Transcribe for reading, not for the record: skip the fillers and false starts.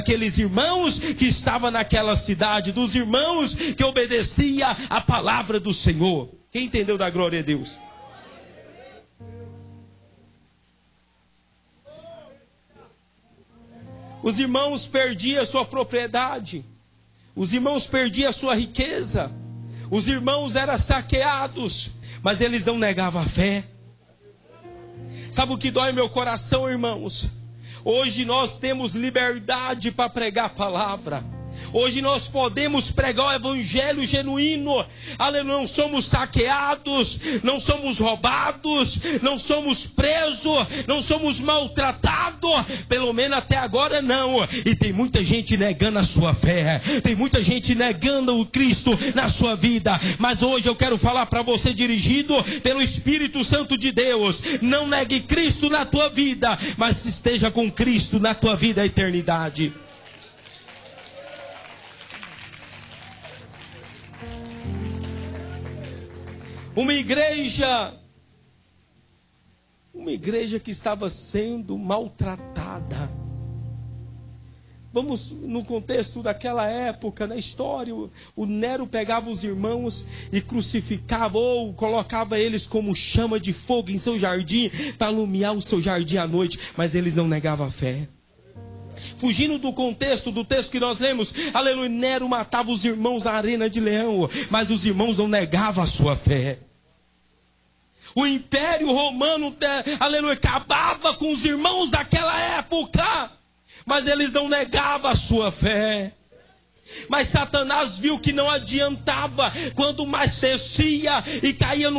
aqueles irmãos que estavam naquela cidade, dos irmãos que obedeciam a palavra do Senhor. Quem entendeu da glória a Deus? Os irmãos perdiam a sua propriedade, os irmãos perdiam a sua riqueza, os irmãos eram saqueados, mas eles não negavam a fé. Sabe o que dói meu coração, irmãos? Hoje nós temos liberdade para pregar a palavra. Hoje nós podemos pregar o evangelho genuíno. Aleluia, não somos saqueados, não somos roubados, não somos presos, não somos maltratados. Pelo menos até agora não. E tem muita gente negando a sua fé. Tem muita gente negando o Cristo na sua vida. Mas hoje eu quero falar para você, dirigido pelo Espírito Santo de Deus: não negue Cristo na tua vida, mas esteja com Cristo na tua vida a eternidade. Uma igreja que estava sendo maltratada. Vamos no contexto daquela época, na história, o Nero pegava os irmãos e crucificava, ou colocava eles como chama de fogo em seu jardim, para alumiar o seu jardim à noite, mas eles não negavam a fé. Fugindo do contexto do texto que nós lemos, aleluia, Nero matava os irmãos na arena de leão, mas os irmãos não negavam a sua fé. O Império Romano, aleluia, acabava com os irmãos daquela época, mas eles não negavam a sua fé. Mas Satanás viu que não adiantava, quanto mais crescia e caía no